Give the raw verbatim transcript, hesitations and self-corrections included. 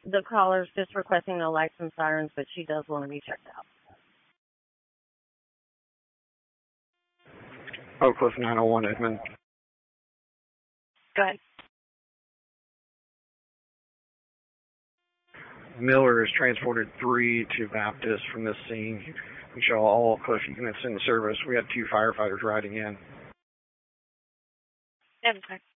The caller's just requesting no lights and sirens, but she does want to be checked out. Oak Cliff nine oh one, Edmund. Go ahead. Miller has transported three to Baptist from this scene. We show all Cliff units in service. We had two firefighters riding in. Okay.